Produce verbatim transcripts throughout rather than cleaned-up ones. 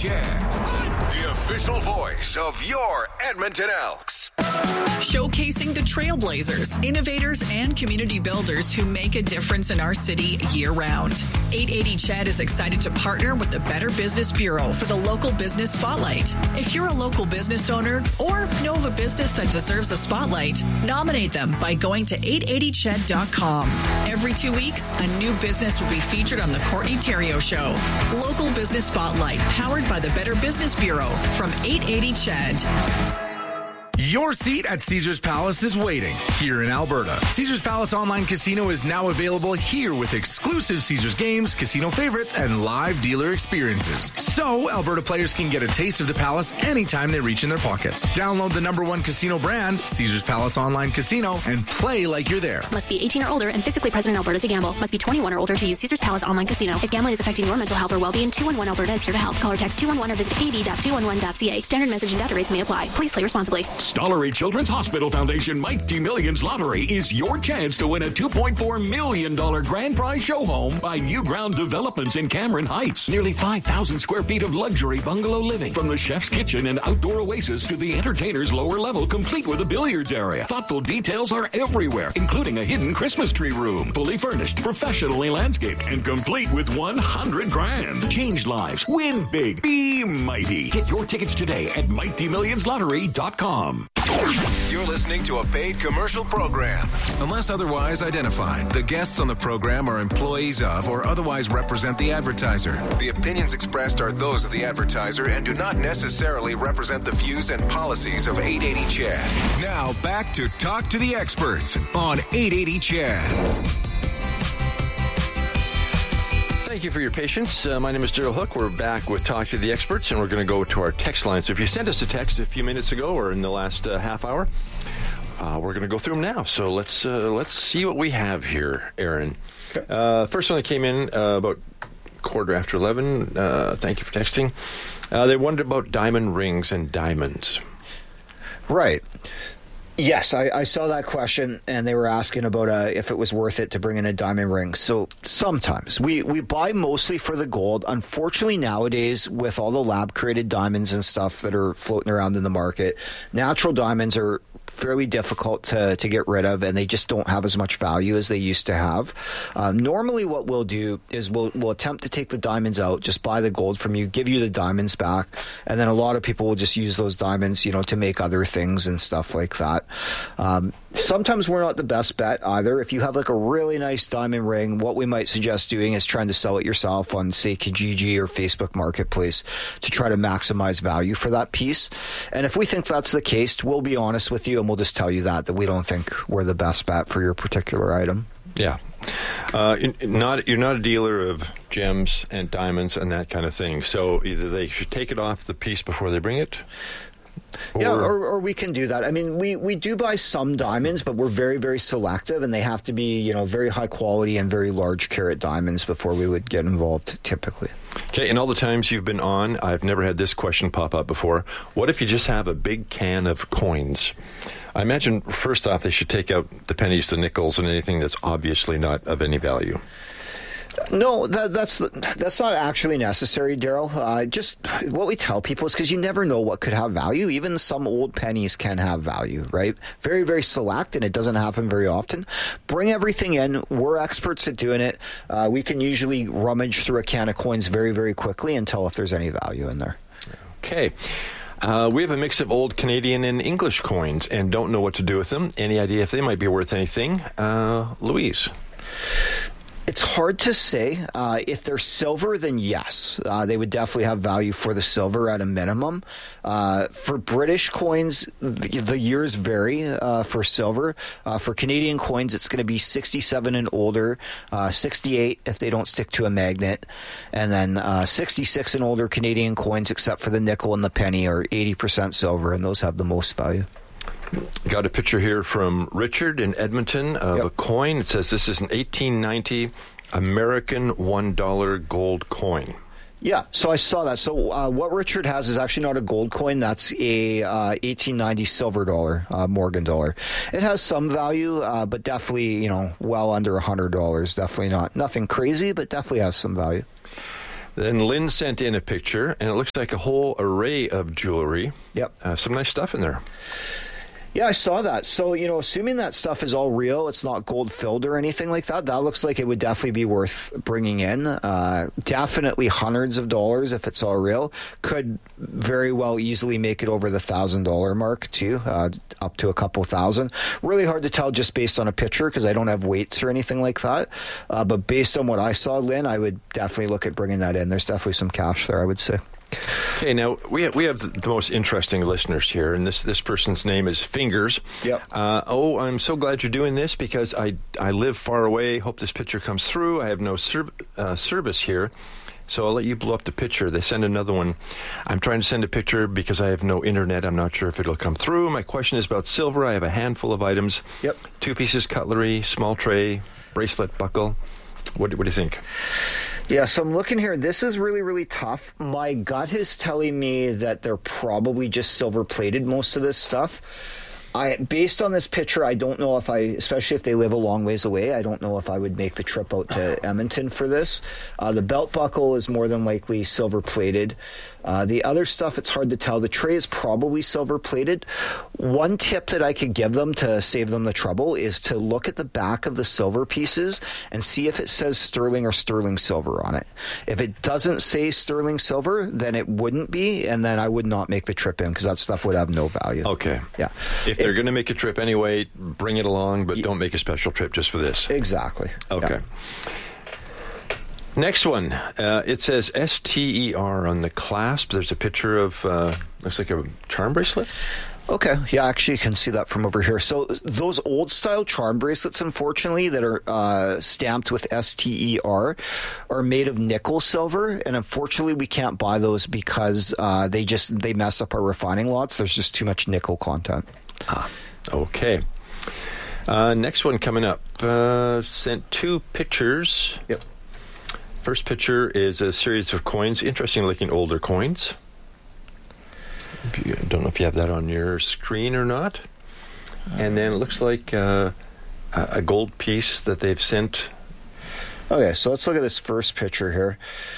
Chad, the official voice of your Edmonton Elks. Showcasing the trailblazers, innovators, and community builders who make a difference in our city year-round. eight eighty Ched is excited to partner with the Better Business Bureau for the Local Business Spotlight. If you're a local business owner or know of a business that deserves a spotlight, nominate them by going to eight eighty ched dot com. Every two weeks, a new business will be featured on the Courtney Theriault Show. Local Business Spotlight, powered by the Better Business Bureau from eight eighty Ched. Your seat at Caesars Palace is waiting here in Alberta. Caesars Palace Online Casino is now available here with exclusive Caesars games, casino favorites, and live dealer experiences. So Alberta players can get a taste of the Palace anytime they reach in their pockets. Download the number one casino brand, Caesars Palace Online Casino, and play like you're there. Must be eighteen or older and physically present in Alberta to gamble. Must be twenty-one or older to use Caesars Palace Online Casino. If gambling is affecting your mental health or well-being, two one one Alberta is here to help. Call or text two one one or visit a d dot two one one dot c a. Standard message and data rates may apply. Please play responsibly. Stollery Children's Hospital Foundation Mighty Millions Lottery is your chance to win a two point four million dollars grand prize show home by Newground Developments in Cameron Heights. Nearly five thousand square feet of luxury bungalow living, from the chef's kitchen and outdoor oasis to the entertainer's lower level, complete with a billiards area. Thoughtful details are everywhere, including a hidden Christmas tree room, fully furnished, professionally landscaped, and complete with one hundred grand. Change lives, win big, be mighty. Get your tickets today at mighty millions lottery dot com. You're listening to a paid commercial program. Unless otherwise identified, the guests on the program are employees of or otherwise represent the advertiser. The opinions expressed are those of the advertiser and do not necessarily represent the views and policies of eight eighty Chad. Now back to Talk to the Experts on eight eighty Chad. Thank you for your patience. Uh, my name is Daryl Hook. We're back with Talk to the Experts, and we're going to go to our text line. So if you sent us a text a few minutes ago or in the last uh, half hour, uh, we're going to go through them now. So let's uh, let's see what we have here, Aaron. Okay. Uh, first one that came in uh, about quarter after eleven. Uh, thank you for texting. Uh, they wondered about diamond rings and diamonds. Right. Yes, I, I saw that question, and they were asking about uh, if it was worth it to bring in a diamond ring. So sometimes. We, we buy mostly for the gold. Unfortunately, nowadays, with all the lab-created diamonds and stuff that are floating around in the market, natural diamonds are fairly difficult to, to get rid of, and they just don't have as much value as they used to have. Um, normally what we'll do is we'll, we'll attempt to take the diamonds out, just buy the gold from you, give you the diamonds back, and then a lot of people will just use those diamonds, you know, to make other things and stuff like that. Um, sometimes we're not the best bet either. If you have like a really nice diamond ring, what we might suggest doing is trying to sell it yourself on, say, Kijiji or Facebook Marketplace to try to maximize value for that piece. And if we think that's the case, we'll be honest with you and we'll just tell you that, that we don't think we're the best bet for your particular item. Yeah. Uh, not You're not a dealer of gems and diamonds and that kind of thing. So either they should take it off the piece before they bring it. Or, yeah, or, or we can do that. I mean, we, we do buy some diamonds, but we're very, very selective, and they have to be, you know, very high quality and very large carat diamonds before we would get involved, typically. Okay, in all the times you've been on, I've never had this question pop up before. What if you just have a big can of coins? I imagine, first off, they should take out the pennies, the nickels, and anything that's obviously not of any value. No, that, that's that's not actually necessary, Daryl. Uh, just what we tell people is because you never know what could have value. Even some old pennies can have value, right? Very, very select, and it doesn't happen very often. Bring everything in. We're experts at doing it. Uh, we can usually rummage through a can of coins very, very quickly and tell if there's any value in there. Okay. Uh, we have a mix of old Canadian and English coins and don't know what to do with them. Any idea if they might be worth anything? Uh, Louise? It's hard to say. Uh, if they're silver, then yes. Uh, they would definitely have value for the silver at a minimum. Uh, for British coins, the, the years vary uh, for silver. Uh, for Canadian coins, it's going to be sixty-seven and older, uh, sixty-eight if they don't stick to a magnet, and then uh, sixty-six and older Canadian coins, except for the nickel and the penny, are eighty percent silver, and those have the most value. Got a picture here from Richard in Edmonton of yep. a coin. It says this is an eighteen ninety American one dollar gold coin. Yeah, so I saw that. So uh, what Richard has is actually not a gold coin. That's a uh, eighteen ninety silver dollar, uh, Morgan dollar. It has some value, uh, but definitely, you know, well under one hundred dollars. Definitely not nothing crazy, but definitely has some value. Then Lynn sent in a picture, and it looks like a whole array of jewelry. Yep. Uh, some nice stuff in there. Yeah, I saw that. So, you know, assuming that stuff is all real, it's not gold filled or anything like that, that looks like it would definitely be worth bringing in. Uh, definitely hundreds of dollars if it's all real. Could very well easily make it over the one thousand dollars mark, too, uh, up to a couple thousand. Really hard to tell just based on a picture because I don't have weights or anything like that. Uh, but based on what I saw, Lynn, I would definitely look at bringing that in. There's definitely some cash there, I would say. Okay, now we have, we have the most interesting listeners here, and this this person's name is Fingers. Yep. Uh, oh, I'm so glad you're doing this because I I live far away. Hope this picture comes through. I have no ser- uh, service here, so I'll let you blow up the picture. They send another one. I'm trying to send a picture because I have no internet. I'm not sure if it'll come through. My question is about silver. I have a handful of items. Yep. Two pieces cutlery, small tray, bracelet, buckle. What, what do you think? Yeah, so I'm looking here. This is really, really tough. My gut is telling me that they're probably just silver-plated, most of this stuff. I, based on this picture, I don't know if I, especially if they live a long ways away, I don't know if I would make the trip out to Edmonton for this. Uh, the belt buckle is more than likely silver-plated. Uh, the other stuff, it's hard to tell. The tray is probably silver-plated. One tip that I could give them to save them the trouble is to look at the back of the silver pieces and see if it says sterling or sterling silver on it. If it doesn't say sterling silver, then it wouldn't be, and then I would not make the trip in because that stuff would have no value. Okay. Yeah. If they're going to make a trip anyway, bring it along, but don't make a special trip just for this. Exactly. Okay. Yeah. Next one. Uh, it says S T E R on the clasp. There's a picture of, uh, looks like a charm bracelet. Okay. Yeah, actually, you can see that from over here. So those old-style charm bracelets, unfortunately, that are uh, stamped with S T E R are made of nickel silver, and unfortunately, we can't buy those because uh, they just they mess up our refining lots. There's just too much nickel content. Ah, okay. Uh, next one coming up. Uh, sent two pictures. Yep. First picture is a series of coins, interesting-looking older coins. I don't know if you have that on your screen or not. And then it looks like uh, a gold piece that they've sent. Okay, so let's look at this first picture here.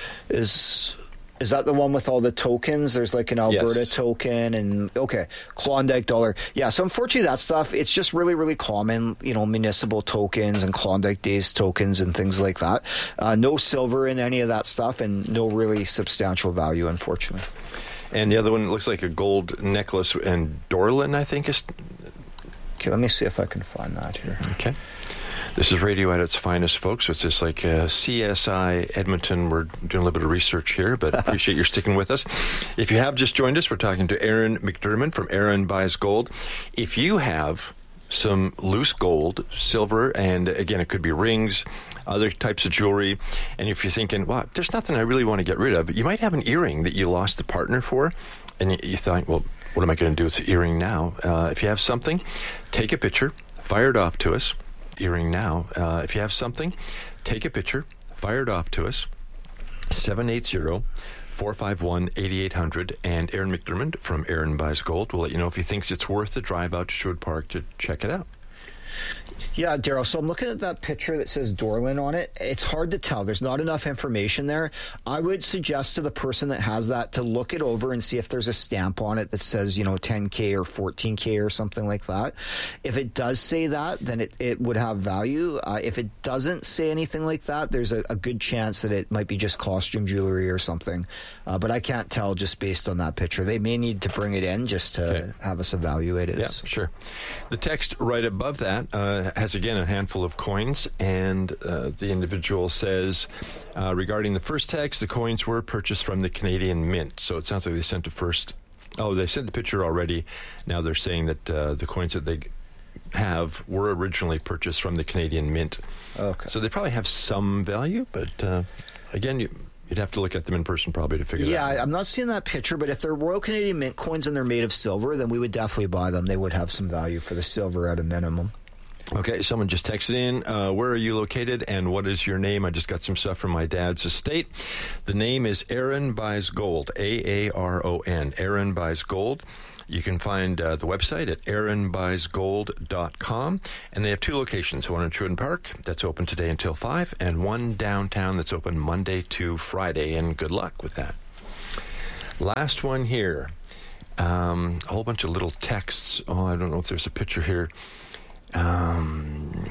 Is is that the one with all the tokens? There's like an Alberta Yes. token and, okay, Klondike dollar. Yeah, so unfortunately that stuff, it's just really, really common, you know, municipal tokens and Klondike Days tokens and things like that. Uh, no silver in any of that stuff and no really substantial value, unfortunately. And the other one looks like a gold necklace and Dorlin, I think. is. Okay, let me see if I can find that here. Okay. This is radio at its finest, folks. It's just like uh, C S I Edmonton. We're doing a little bit of research here, but appreciate your sticking with us. If you have just joined us, we're talking to Aaron McDermott from Aaron Buys Gold. If you have some loose gold, silver, and again, it could be rings, other types of jewelry, and if you're thinking, wow, there's nothing I really want to get rid of, you might have an earring that you lost the partner for, and you, you think, well, what am I going to do with the earring now? Uh, if you have something, take a picture, fire it off to us. Earring now. Uh, if you have something, take a picture, fire it off to us. seven eight zero, four five one, eight eight zero zero. And Aaron McDermott from Aaron Buys Gold will let you know if he thinks it's worth the drive out to Sherwood Park to check it out. Yeah, Daryl, so I'm looking at that picture that says Dorlin on it. It's hard to tell. There's not enough information there. I would suggest to the person that has that to look it over and see if there's a stamp on it that says, you know, ten K or fourteen K or something like that. If it does say that, then it, it would have value. Uh, if it doesn't say anything like that, there's a, a good chance that it might be just costume jewelry or something. Uh, but I can't tell just based on that picture. They may need to bring it in just to Okay. have us evaluate it. Yeah, sure. The text right above that uh, has, again, a handful of coins, and uh, the individual says, uh, regarding the first text, the coins were purchased from the Canadian Mint. So it sounds like they sent the first. Oh, they sent the picture already. Now they're saying that uh, the coins that they have were originally purchased from the Canadian Mint. Okay. So they probably have some value, but uh, again, you, you'd have to look at them in person probably to figure Yeah, that out. I'm not seeing that picture, but if they're Royal Canadian Mint coins and they're made of silver, then we would definitely buy them. They would have some value for the silver at a minimum. Okay, someone just texted in, uh, where are you located and what is your name? I just got some stuff from my dad's estate. The name is Aaron Buys Gold, A A R O N, Aaron Buys Gold. You can find uh, the website at aaron buys gold dot com, and they have two locations, one in Truden Park that's open today until five, and one downtown that's open Monday to Friday, and good luck with that. Last one here, um, a whole bunch of little texts. Oh, I don't know if there's a picture here. Um,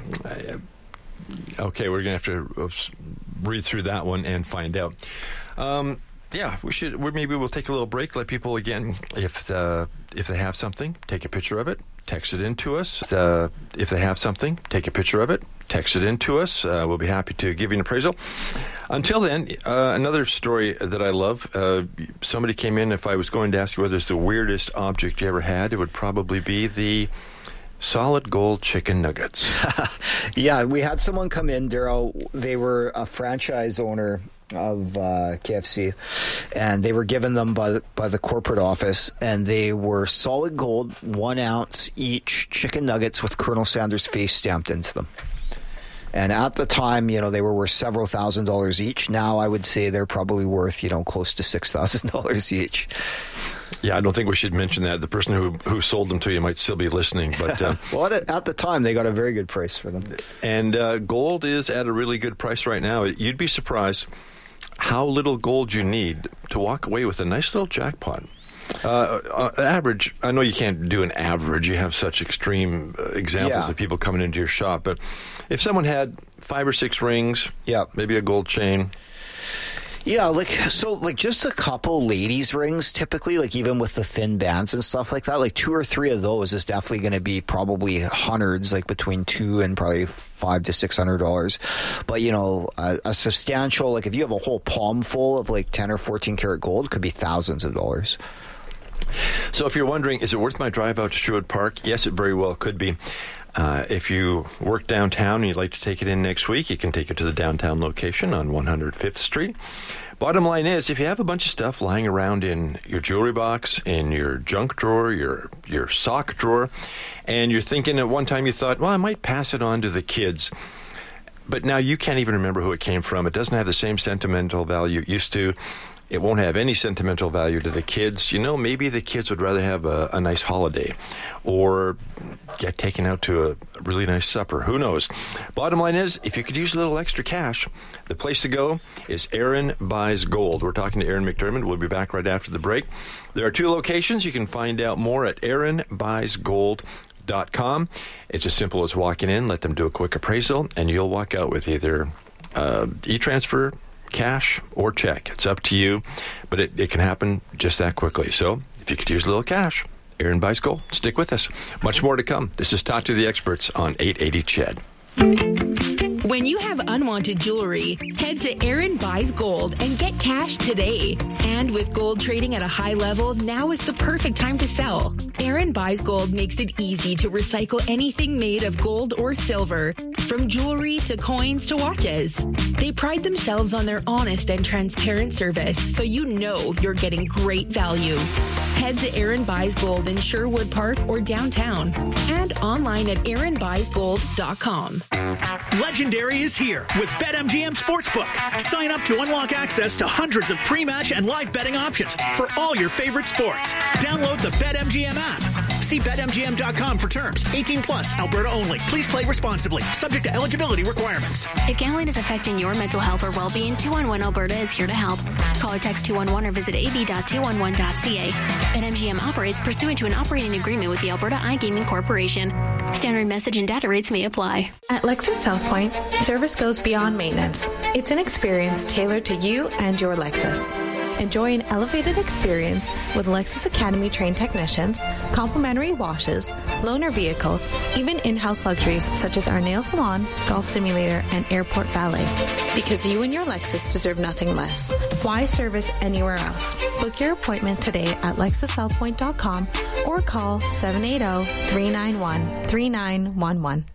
okay, we're going to have to read through that one and find out. Um, yeah, we should. We, maybe we'll take a little break. Let people again, if the if they have something, take a picture of it, text it in to us. The, if they have something, take a picture of it, text it in to us. Uh, we'll be happy to give you an appraisal. Until then, uh, another story that I love. Uh, somebody came in. If I was going to ask you whether it's the weirdest object you ever had, it would probably be the solid gold chicken nuggets. Yeah, we had someone come in, Daryl. They were a franchise owner of uh, K F C, and they were given them by the, by the corporate office, and they were solid gold, one ounce each chicken nuggets with Colonel Sanders' face stamped into them. And at the time, you know, they were worth several thousand dollars each. Now I would say they're probably worth, you know, close to six thousand dollars each. Yeah, I don't think we should mention that. The person who who sold them to you might still be listening. But uh, well, at, at the time, they got a very good price for them. And uh, gold is at a really good price right now. You'd be surprised how little gold you need to walk away with a nice little jackpot. Uh, uh, average, I know you can't do an average. You have such extreme uh, examples Yeah. of people coming into your shop. But if someone had five or six rings, Yeah. maybe a gold chain. Yeah, like, so, like, just a couple ladies' rings, typically, like, even with the thin bands and stuff like that, like, two or three of those is definitely going to be probably hundreds, like, between two and probably five to six hundred dollars. But, you know, a, a substantial, like, if you have a whole palm full of, like, ten or fourteen karat gold, could be thousands of dollars. So if you're wondering, is it worth my drive out to Sherwood Park? Yes, it very well could be. Uh, if you work downtown and you'd like to take it in next week, you can take it to the downtown location on one hundred fifth Street. Bottom line is, if you have a bunch of stuff lying around in your jewelry box, in your junk drawer, your your sock drawer, and you're thinking at one time you thought, well, I might pass it on to the kids, but now you can't even remember who it came from. It doesn't have the same sentimental value it used to. It won't have any sentimental value to the kids. You know, maybe the kids would rather have a, a nice holiday or get taken out to a really nice supper. Who knows? Bottom line is, if you could use a little extra cash, the place to go is Aaron Buys Gold. We're talking to Aaron McDermott. We'll be back right after the break. There are two locations. You can find out more at aaron buys gold dot com. It's as simple as walking in, let them do a quick appraisal, and you'll walk out with either uh, e-transfer, cash, or check. It's up to you, but it, it can happen just that quickly. So if you could use a little cash, Aaron Buys Gold. Stick with us. Much more to come. This is Talk to the Experts on eight eighty C H E D. When you have unwanted jewelry, head to Aaron Buys Gold and get cash today. And with gold trading at a high level, now is the perfect time to sell. Aaron Buys Gold makes it easy to recycle anything made of gold or silver, from jewelry to coins to watches. They pride themselves on their honest and transparent service, so you know you're getting great value. Head to Aaron Buys Gold in Sherwood Park or downtown, and online at aaron buys gold dot com. Legendary is here with BetMGM Sportsbook. Sign up to unlock access to hundreds of pre-match and live betting options for all your favorite sports. Download the BetMGM app. See bet M G M dot com for terms. eighteen plus, Alberta only. Please play responsibly. Subject to eligibility requirements. If gambling is affecting your mental health or well-being, two one one Alberta is here to help. Call or text two one one or visit a b dot two one one dot c a. BetMGM operates pursuant to an operating agreement with the Alberta iGaming Corporation. Standard message and data rates may apply. At Lexus South Point, service goes beyond maintenance. It's an experience tailored to you and your Lexus. Enjoy an elevated experience with Lexus Academy trained technicians, complimentary washes, loaner vehicles, even in-house luxuries such as our nail salon, golf simulator, and airport valet. Because you and your Lexus deserve nothing less. Why service anywhere else? Book your appointment today at lexus south point dot com or call seven eight zero, three nine one, three nine one one.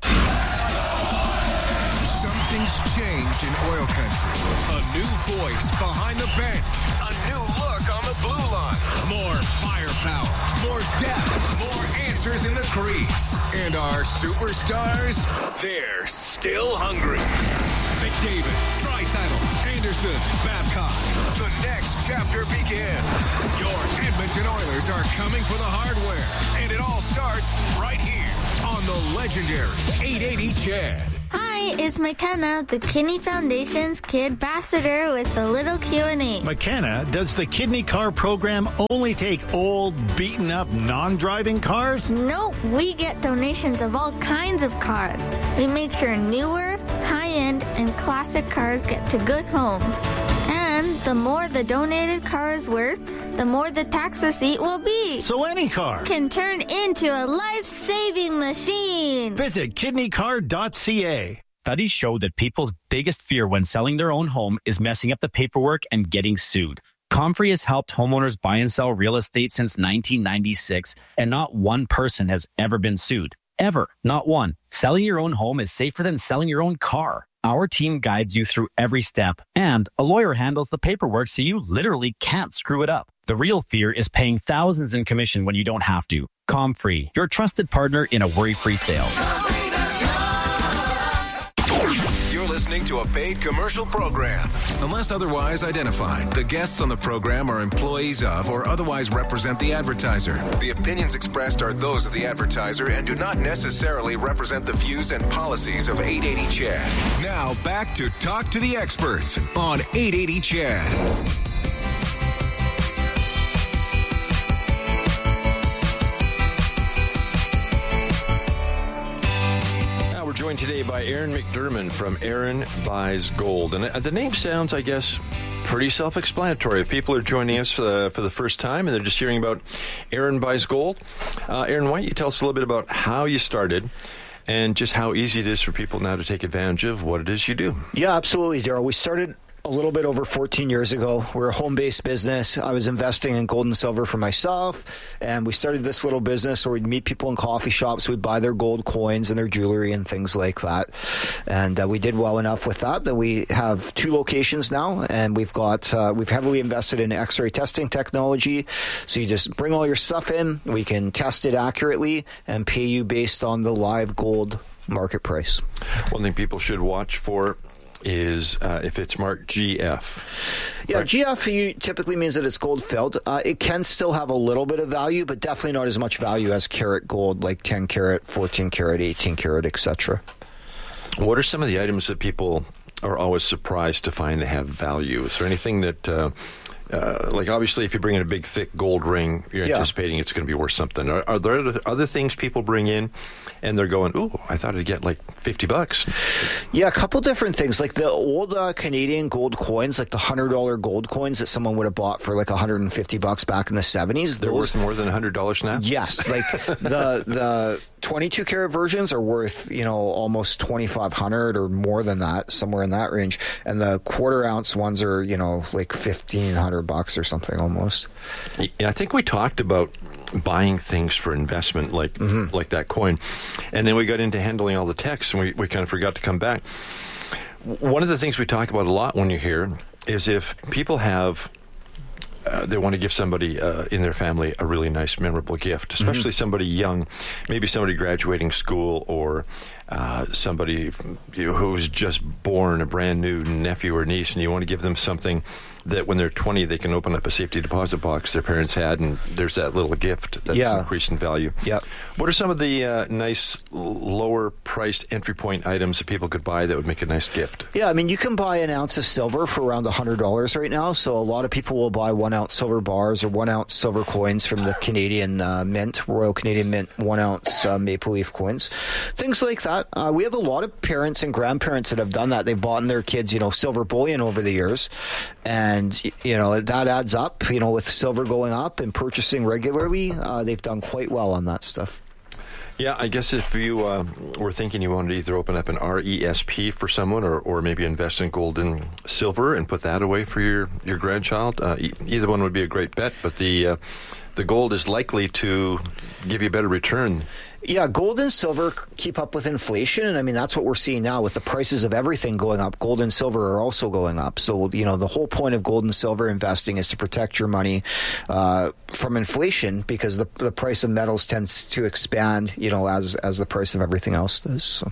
Something's changed in oil country. A new voice behind the bench. A new look on the blue line. More firepower. More depth. More answers in the crease. And our superstars, they're still hungry. McDavid, Draisaitl, Anderson, Babcock. The next chapter begins. Your Edmonton Oilers are coming for the hardware. And it all starts right here on the legendary eight eighty Chad. Hi, it's McKenna, the Kidney Foundation's Kid Ambassador with a little Q and A. McKenna, does the Kidney Car program only take old, beaten-up, non-driving cars? Nope, we get donations of all kinds of cars. We make sure newer, high-end, and classic cars get to good homes. And the more the donated car is worth, the more the tax receipt will be. So any car can turn into a life-saving machine. Visit kidney car dot c a. Studies show that people's biggest fear when selling their own home is messing up the paperwork and getting sued. Comfrey has helped homeowners buy and sell real estate since nineteen ninety-six, and not one person has ever been sued. Ever. Not one. Selling your own home is safer than selling your own car. Our team guides you through every step, and a lawyer handles the paperwork so you literally can't screw it up. The real fear is paying thousands in commission when you don't have to. Comfrey, your trusted partner in a worry-free sale. You're listening to a paid commercial program. Unless otherwise identified, the guests on the program are employees of or otherwise represent the advertiser. The opinions expressed are those of the advertiser and do not necessarily represent the views and policies of eight eighty Chad. Now back to Talk to the Experts on eight eighty Chad. We're joined today by Aaron McDermott from Aaron Buys Gold. And the name sounds, I guess, pretty self-explanatory. If people are joining us for the, for the first time and they're just hearing about Aaron Buys Gold, uh, Aaron, why don't you tell us a little bit about how you started and just how easy it is for people now to take advantage of what it is you do? Yeah, absolutely, Daryl. We started a little bit over fourteen years ago. We're a home-based business. I was investing in gold and silver for myself, and we started this little business where we'd meet people in coffee shops. We'd buy their gold coins and their jewelry and things like that. And uh, we did well enough with that that we have two locations now, and we've got uh, we've heavily invested in X-ray testing technology. So you just bring all your stuff in, we can test it accurately, and pay you based on the live gold market price. One thing people should watch for is uh, if it's marked G F. Yeah, right? G F typically means that it's gold filled. Uh, it can still have a little bit of value, but definitely not as much value as carat gold, like ten carat, fourteen carat, eighteen carat, et cetera. What are some of the items that people are always surprised to find they have value? Is there anything that, uh, uh, like obviously if you bring in a big thick gold ring, you're Yeah. anticipating it's going to be worth something. Are, are there other things people bring in and they're going, ooh, I thought I'd get like fifty bucks? Yeah, a couple different things. Like the old uh, Canadian gold coins, like the one hundred dollar gold coins that someone would have bought for like one hundred fifty bucks back in the seventies. They're those, worth more than one hundred dollars now? Yes. Like the the twenty-two karat versions are worth, you know, almost twenty-five hundred or more than that, somewhere in that range. And the quarter ounce ones are, you know, like fifteen hundred bucks or something almost. Yeah, I think we talked about buying things for investment like mm-hmm. like that coin. And then we got into handling all the texts and we, we kind of forgot to come back. One of the things we talk about a lot when you're here is if people have Uh, they want to give somebody uh, in their family a really nice, memorable gift, especially mm-hmm. somebody young, maybe somebody graduating school or uh, somebody you know, who's just born, a brand new nephew or niece, and you want to give them something that when they're twenty, they can open up a safety deposit box their parents had, and there's that little gift that's yeah. increased in value. Yep. What are some of the uh, nice, lower-priced entry point items that people could buy that would make a nice gift? Yeah, I mean, you can buy an ounce of silver for around one hundred dollars right now, so a lot of people will buy one-ounce silver bars or one-ounce silver coins from the Canadian uh, Mint, Royal Canadian Mint, one-ounce uh, Maple Leaf coins. Things like that. Uh, we have a lot of parents and grandparents that have done that. They've bought their kids, you know, silver bullion over the years, and And, you know, that adds up, you know, with silver going up and purchasing regularly. Uh, they've done quite well on that stuff. Yeah, I guess if you uh, were thinking you wanted to either open up an R E S P for someone or, or maybe invest in gold and silver and put that away for your, your grandchild, uh, e- either one would be a great bet. But the uh, the gold is likely to give you a better return. Yeah, gold and silver keep up with inflation, and I mean that's what we're seeing now with the prices of everything going up. Gold and silver are also going up. So you know the whole point of gold and silver investing is to protect your money uh, from inflation, because the the price of metals tends to expand, you know, as as the price of everything else does. So.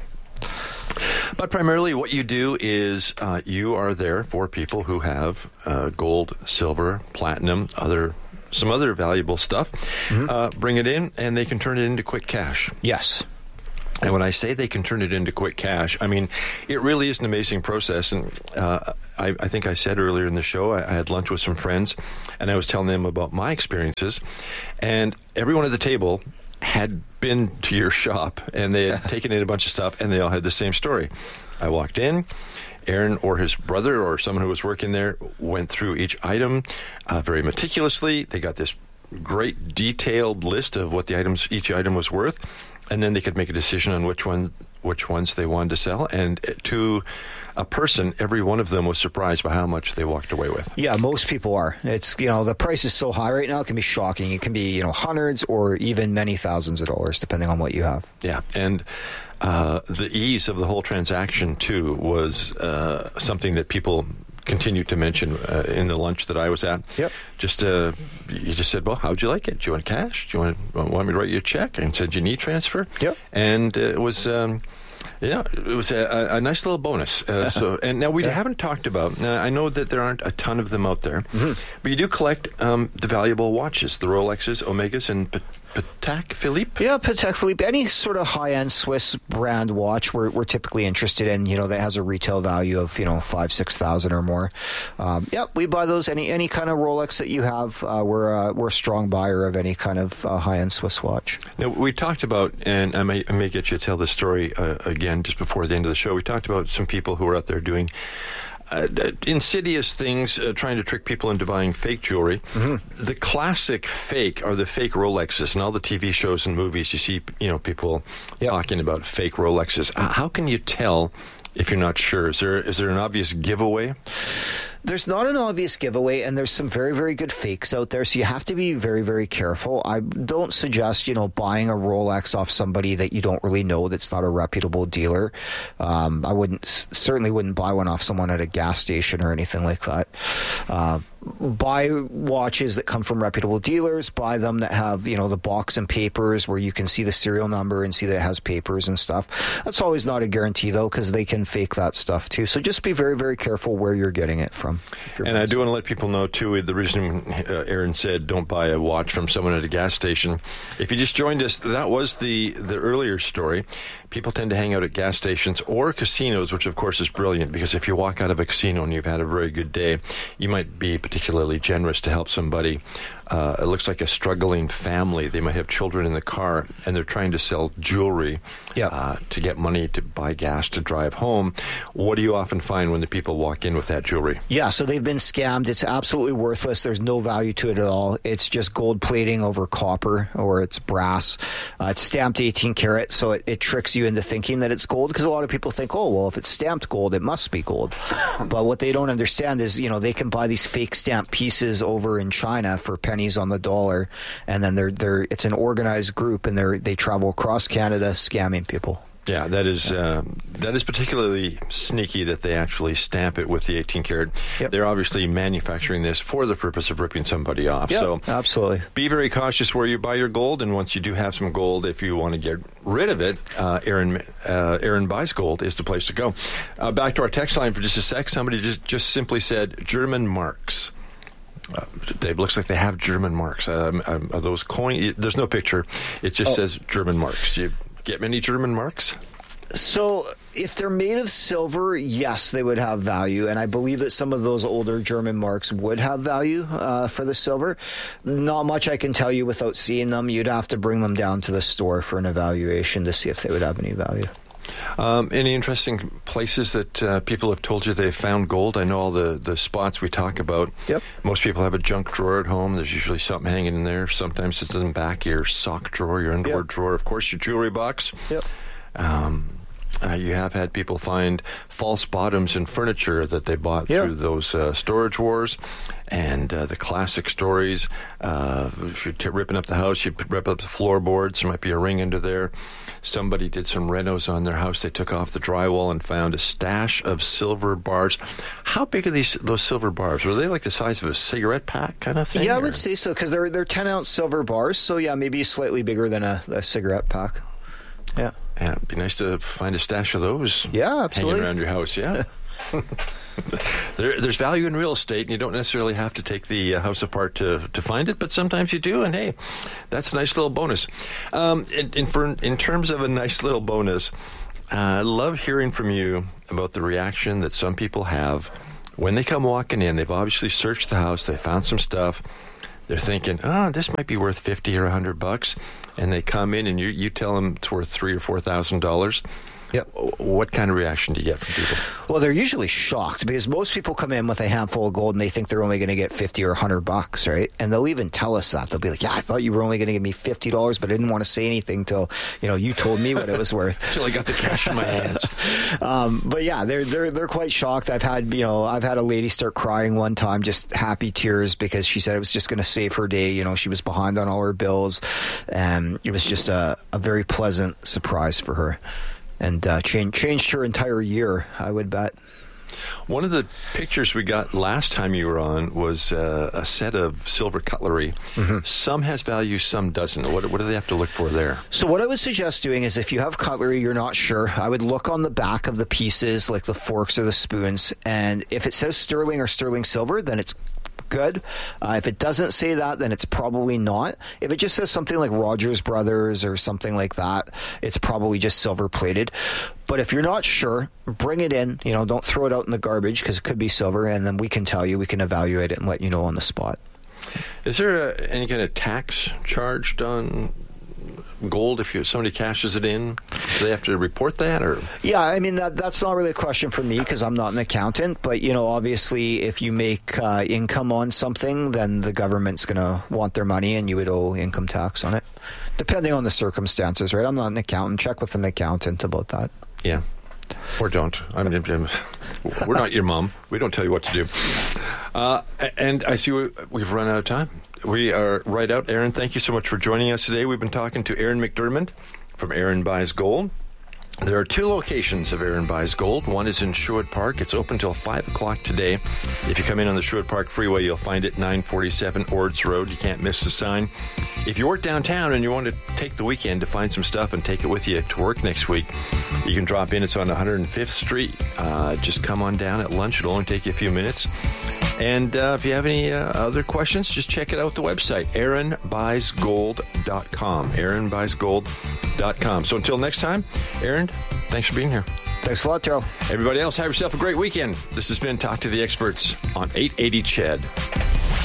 But primarily what you do is uh, you are there for people who have uh, gold, silver, platinum, other some other valuable stuff. Mm-hmm. Uh, bring it in, and they can turn it into quick cash. Yes. And when I say they can turn it into quick cash, I mean, it really is an amazing process. And uh, I, I think I said earlier in the show, I, I had lunch with some friends, and I was telling them about my experiences. And everyone at the table had been to your shop, and they had taken in a bunch of stuff, and they all had the same story. I walked in. Aaron or his brother or someone who was working there went through each item uh, very meticulously. They got this great detailed list of what the items, each item was worth, and then they could make a decision on which one, which ones they wanted to sell. And to a person, every one of them was surprised by how much they walked away with. Yeah, most people are. It's, you know, the price is so high right now, it can be shocking. It can be, you know, hundreds or even many thousands of dollars, depending on what you have. Yeah, and uh, the ease of the whole transaction, too, was uh, something that people continued to mention uh, in the lunch that I was at. Yep. Just, uh, you just said, well, how'd you like it? Do you want cash? Do you want, want me to write you a check? And said, you need transfer? Yep. And it was... Um, Yeah, it was a, a nice little bonus. Uh, so, and now we yeah. haven't talked about. Uh, I know that there aren't a ton of them out there, mm-hmm. but you do collect um, the valuable watches, the Rolexes, Omegas, and P- Patek Philippe. Yeah, Patek Philippe. Any sort of high-end Swiss brand watch, we're we're typically interested in. You know, that has a retail value of you know five, six thousand or more. Um, yeah, we buy those. Any any kind of Rolex that you have, uh, we're uh, we're a strong buyer of any kind of uh, high-end Swiss watch. Now we talked about, and I may I may get you to tell this story uh, again just before the end of the show. We talked about some people who are out there doing Uh, insidious things, uh, trying to trick people into buying fake jewelry. Mm-hmm. The classic fake are the fake Rolexes, and all the T V shows and movies you see, you know, people yep. talking about fake Rolexes. Uh, how can you tell if you're not sure? Is there is there an obvious giveaway? There's not an obvious giveaway, and there's some very, very good fakes out there, so you have to be very, very careful. I don't suggest, you know, buying a Rolex off somebody that you don't really know, that's not a reputable dealer. Um, I wouldn't, certainly wouldn't buy one off someone at a gas station or anything like that. Uh, buy watches that come from reputable dealers. Buy them that have, you know, the box and papers where you can see the serial number and see that it has papers and stuff. That's always not a guarantee, though, because they can fake that stuff, too. So just be very, very careful where you're getting it from. And I do want to let people know, too, the reason uh, Aaron said don't buy a watch from someone at a gas station. If you just joined us, that was the, the earlier story. People tend to hang out at gas stations or casinos, which, of course, is brilliant, because if you walk out of a casino and you've had a very good day, you might be particularly generous to help somebody. Uh, it looks like a struggling family. They might have children in the car, and they're trying to sell jewelry yep. uh, to get money to buy gas to drive home. What do you often find when the people walk in with that jewelry? Yeah, so they've been scammed. It's absolutely worthless. There's no value to it at all. It's just gold plating over copper, or it's brass. Uh, it's stamped eighteen karat, so it, it tricks you into thinking that it's gold, because a lot of people think, oh, well, if it's stamped gold, it must be gold. But what they don't understand is, you know, they can buy these fake stamped pieces over in China for pennies on the dollar, and then they're they're it's an organized group, and they they travel across Canada scamming people. Yeah, that is uh, that is particularly sneaky that they actually stamp it with the eighteen karat. Yep. They're obviously manufacturing this for the purpose of ripping somebody off. Yep, so absolutely. Be very cautious where you buy your gold, and once you do have some gold, if you want to get rid of it, uh, Aaron uh, Aaron Buys Gold is the place to go. Uh, back to our text line for just a sec. Somebody just, just simply said German marks. Uh, it looks like they have German marks. Um, um, are those coin? There's no picture. It just oh. says German marks. You get many German marks? So if they're made of silver, yes, they would have value. And I believe that some of those older German marks would have value uh, for the silver. Not much I can tell you without seeing them. You'd have to bring them down to the store for an evaluation to see if they would have any value. Um, any interesting places that uh, people have told you they've found gold? I know all the, the spots we talk about. Yep. Most people have a junk drawer at home. There's usually something hanging in there. Sometimes it's in the back of your sock drawer, your underwear yep. drawer. Of course, your jewelry box. Yep. Um, Uh, you have had people find false bottoms in furniture that they bought Yeah. through those uh, storage wars, and uh, the classic stories. Uh, if you're t- ripping up the house, you rip up the floorboards. There might be a ring under there. Somebody did some renos on their house. They took off the drywall and found a stash of silver bars. How big are these those silver bars? Were they like the size of a cigarette pack kind of thing? Yeah, I or? would say so, because they're, they're ten-ounce silver bars, so yeah, maybe slightly bigger than a, a cigarette pack. Yeah. Yeah, it'd be nice to find a stash of those. Yeah, absolutely. Hanging around your house, yeah. there, there's value in real estate, and you don't necessarily have to take the uh, house apart to to find it, but sometimes you do, and hey, that's a nice little bonus. Um, in, in, for, in terms of a nice little bonus, uh, I love hearing from you about the reaction that some people have when they come walking in. They've obviously searched the house, they found some stuff. They're thinking, oh, this might be worth fifty or a hundred bucks, and they come in and you you tell them it's worth three or four thousand dollars. Yep. What kind of reaction do you get from people? Well, they're usually shocked because most people come in with a handful of gold and they think they're only going to get fifty or a hundred bucks, right? And they'll even tell us that. They'll be like, yeah, I thought you were only going to give me fifty dollars, but I didn't want to say anything till, you know, you told me what it was worth. Until I got the cash in my hands. um, but yeah, they're, they're, they're quite shocked. I've had, you know, I've had a lady start crying one time, just happy tears, because she said it was just going to save her day. You know, she was behind on all her bills. And it was just a, a very pleasant surprise for her. And uh, change, changed her entire year, I would bet. One of the pictures we got last time you were on was uh, a set of silver cutlery. Mm-hmm. Some has value, some doesn't. What, what do they have to look for there? So what I would suggest doing is, if you have cutlery you're not sure, I would look on the back of the pieces, like the forks or the spoons, and if it says sterling or sterling silver, then it's good. Uh, if it doesn't say that, then it's probably not. If it just says something like Rogers Brothers or something like that, it's probably just silver plated. But if you're not sure, bring it in. You know, don't throw it out in the garbage, because it could be silver, and then we can tell you, we can evaluate it and let you know on the spot. Is there a, any kind of tax charged on gold if you, somebody cashes it in? Do they have to report that? Or yeah, I mean, that, that's not really a question for me, because I'm not an accountant. But, you know, obviously, if you make uh, income on something, then the government's going to want their money, and you would owe income tax on it, depending on the circumstances, right? I'm not an accountant. Check with an accountant about that. Yeah. Or don't. I'm, I'm, we're not your mom. We don't tell you what to do. Uh, and I see we, we've run out of time. We are right out. Aaron, thank you so much for joining us today. We've been talking to Aaron McDermott from Aaron Buys Gold. There are two locations of Aaron Buys Gold. One is in Sherwood Park. It's open till five o'clock today. If you come in on the Sherwood Park Freeway, you'll find it nine forty-seven Ords Road. You can't miss the sign. If you work downtown and you want to take the weekend to find some stuff and take it with you to work next week, you can drop in. It's on one hundred fifth Street. Uh, just come on down at lunch. It'll only take you a few minutes. And uh, if you have any uh, other questions, just check it out, the website, aaron buys gold dot com. aaron buys gold dot com. So until next time, Aaron, thanks for being here. Thanks a lot, Joe. Everybody else, have yourself a great weekend. This has been Talk to the Experts on eight eighty C H E D.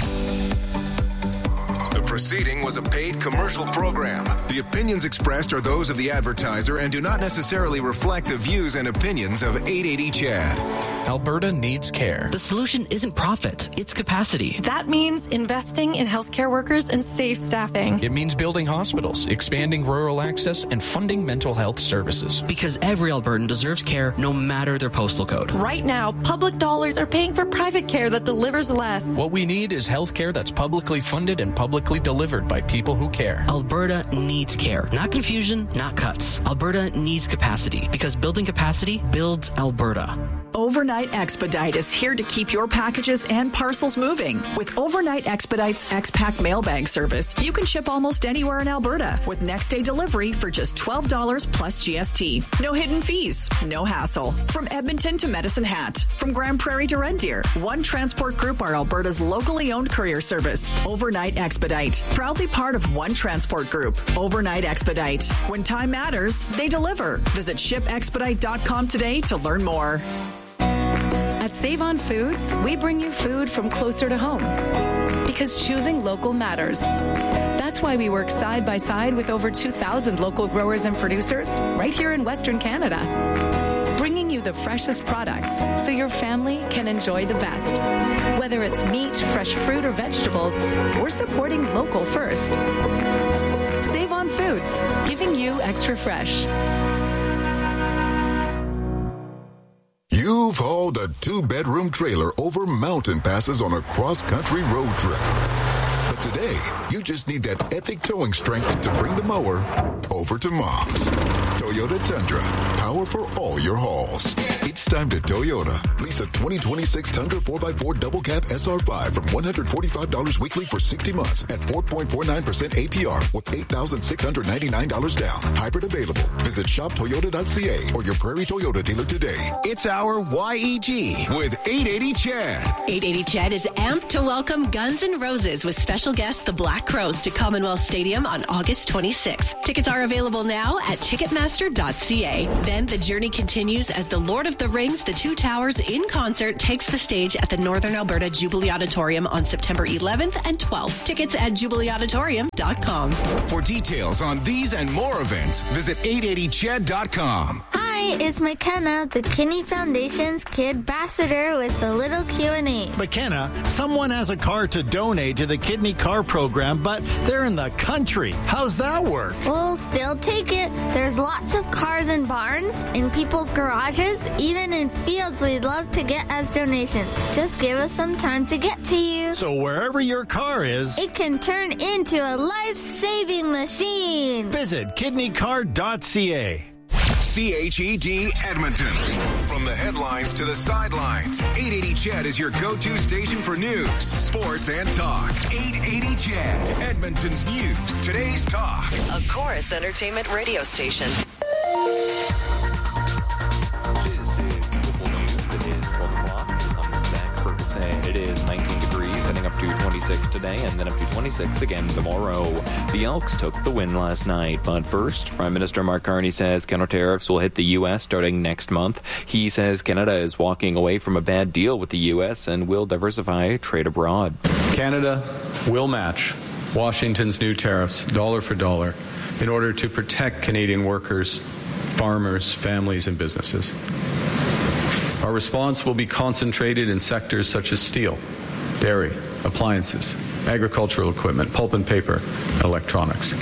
The proceeding was a paid commercial program. The opinions expressed are those of the advertiser and do not necessarily reflect the views and opinions of eight eighty C H E D. Alberta needs care. The solution isn't profit, it's capacity. That means investing in healthcare workers and safe staffing. It means building hospitals, expanding rural access, and funding mental health services. Because every Albertan deserves care, no matter their postal code. Right now, public dollars are paying for private care that delivers less. What we need is health care that's publicly funded and publicly delivered by people who care. Alberta needs care. Not confusion, not cuts. Alberta needs capacity, because building capacity builds Alberta. Overnight Expedite is here to keep your packages and parcels moving. With Overnight Expedite's X-Pack mailbag service, you can ship almost anywhere in Alberta with next-day delivery for just twelve dollars plus G S T. No hidden fees, no hassle. From Edmonton to Medicine Hat, from Grand Prairie to Red Deer, One Transport Group are Alberta's locally owned courier service. Overnight Expedite, proudly part of One Transport Group. Overnight Expedite. When time matters, they deliver. Visit ship expedite dot com today to learn more. At Save On Foods, we bring you food from closer to home, because choosing local matters. That's why we work side by side with over two thousand local growers and producers right here in Western Canada, bringing you the freshest products so your family can enjoy the best. Whether it's meat, fresh fruit, or vegetables, we're supporting local first. Save On Foods, giving you extra fresh. You've hauled a two-bedroom trailer over mountain passes on a cross-country road trip. But today, you just need that epic towing strength to bring the mower over to Mom's. Toyota Tundra, power for all your hauls. It's time to Toyota. Lease a twenty twenty-six Tundra four by four double cab S R five from one hundred forty-five dollars weekly for sixty months at four point four nine percent A P R with eight thousand six hundred ninety-nine dollars down. Hybrid available. Visit shop toyota dot c a or your Prairie Toyota dealer today. It's our Y E G with eight eighty Chad. eight eighty Chad is amped to welcome Guns N' Roses with special guest the Black Crowes to Commonwealth Stadium on August twenty-sixth. Tickets are available now at ticketmaster dot c a. Then the journey continues as the Lord of the Rings, The Two Towers in concert takes the stage at the Northern Alberta Jubilee Auditorium on September eleventh and twelfth. Tickets at jubilee auditorium dot com. For details on these and more events, visit eight eighty chad dot com. Hi, it's McKenna, the Kidney Foundation's Kid Ambassador with a little Q and A. McKenna, someone has a car to donate to the Kidney Car Program, but they're in the country. How's that work? We'll still take it. There's lots of cars in barns, in people's garages, even in fields we'd love to get as donations. Just give us some time to get to you. So wherever your car is, it can turn into a life-saving machine. Visit kidney car dot c a. C H E D Edmonton. From the headlines to the sidelines, eight eighty Chad is your go-to station for news, sports, and talk. eight eighty Chad, Edmonton's news, today's talk. A Chorus Entertainment radio station. This is Football News. It is twelve o'clock. I'm Zach Ferguson. It is nineteen degrees, heading up to twenty-six today, and then up to twenty-six again tomorrow. The Elks took the win last night, but first, Prime Minister Mark Carney says counter-tariffs will hit the U S starting next month. He says Canada is walking away from a bad deal with the U S and will diversify trade abroad. Canada will match Washington's new tariffs dollar for dollar in order to protect Canadian workers, farmers, families, and businesses. Our response will be concentrated in sectors such as steel, dairy, appliances, agricultural equipment, pulp and paper, and electronics.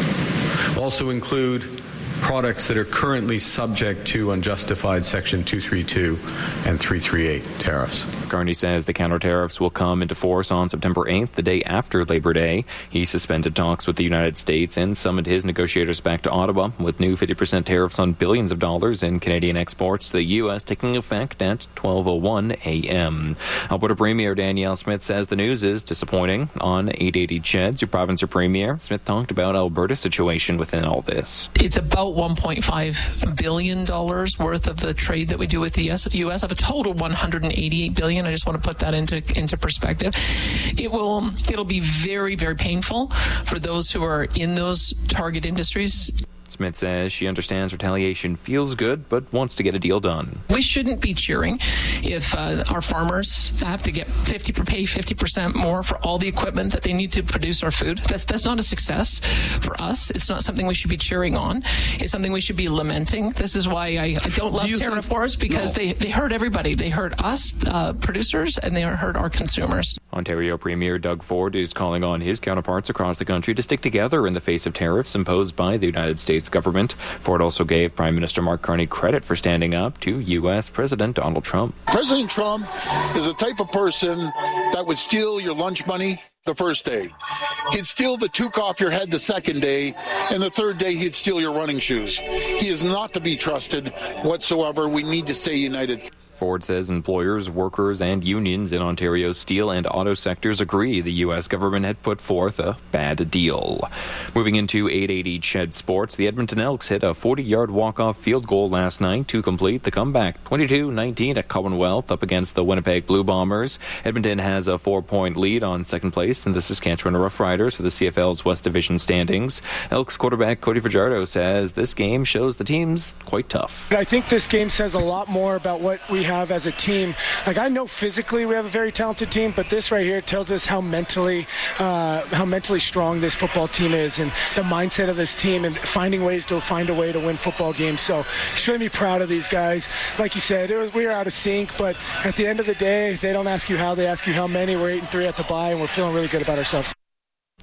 Also include products that are currently subject to unjustified Section two thirty-two and three thirty-eight tariffs. Carney says the counter tariffs will come into force on September eighth, the day after Labor Day. He suspended talks with the United States and summoned his negotiators back to Ottawa, with new fifty percent tariffs on billions of dollars in Canadian exports to the U S taking effect at twelve oh one a.m. Alberta Premier Danielle Smith says the news is disappointing. On eight eighty Chad's Your Province or Premier, Smith talked about Alberta's situation within all this. It's about one point five billion dollars worth of the trade that we do with the U S of a total one hundred eighty-eight billion dollars. I just want to put that into into perspective. It will it'll be very, very painful for those who are in those target industries. Smith says she understands retaliation feels good, but wants to get a deal done. We shouldn't be cheering if uh, our farmers have to get fifty pay fifty percent more for all the equipment that they need to produce our food. That's that's not a success for us. It's not something we should be cheering on. It's something we should be lamenting. This is why I, I don't love Do tariff wars, because no. they, they hurt everybody. They hurt us, uh, producers, and they hurt our consumers. Ontario Premier Doug Ford is calling on his counterparts across the country to stick together in the face of tariffs imposed by the United States government. Ford also gave Prime Minister Mark Carney credit for standing up to U S President Donald Trump. President Trump is the type of person that would steal your lunch money the first day. He'd steal the toque off your head the second day, and the third day he'd steal your running shoes. He is not to be trusted whatsoever. We need to stay united. Ford says employers, workers, and unions in Ontario's steel and auto sectors agree the U S government had put forth a bad deal. Moving into eight eighty Ched Sports, the Edmonton Elks hit a forty-yard walk-off field goal last night to complete the comeback. twenty-two nineteen at Commonwealth up against the Winnipeg Blue Bombers. Edmonton has a four-point lead on second place in the Saskatchewan Roughriders for the C F L's West Division standings. Elks quarterback Cody Fajardo says this game shows the team's quite tough. I think this game says a lot more about what we have as a team. Like, I know physically we have a very talented team, but this right here tells us how mentally uh, how mentally strong this football team is, and the mindset of this team, and finding ways to find a way to win football games. So extremely proud of these guys. Like you said, it was we were out of sync, but at the end of the day, they don't ask you how, they ask you how many. We're eight and three at the bye, and we're feeling really good about ourselves.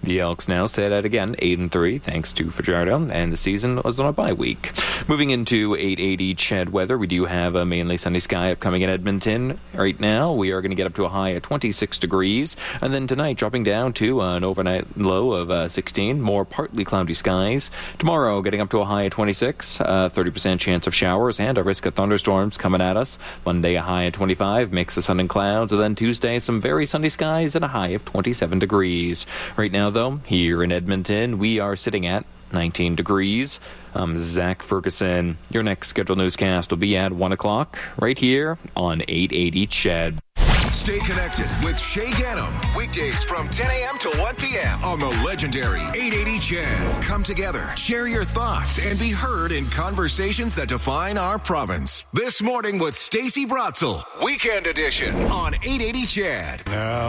The Elks now sit at, again, eight and three, thanks to Fajardo, and the season was on a bye week. Moving into eight eighty C H E D weather, we do have a mainly sunny sky upcoming in Edmonton. Right now, we are going to get up to a high of twenty-six degrees, and then tonight dropping down to an overnight low of uh, sixteen, more partly cloudy skies. Tomorrow, getting up to a high of twenty-six, uh, thirty percent chance of showers, and a risk of thunderstorms coming at us. Monday, a high of twenty-five, mix of sun and clouds, and then Tuesday, some very sunny skies and a high of twenty-seven degrees. Right now, though, here in Edmonton, we are sitting at nineteen degrees. I'm Zach Ferguson. Your next scheduled newscast will be at one o'clock right here on eight eighty C H E D. Stay connected with Shay Ganem. Weekdays from ten a.m. to one p.m. on the legendary eight eighty C H E D. Come together, share your thoughts, and be heard in conversations that define our province. This morning with Stacey Brotzel, Weekend Edition on eight eighty C H E D. Now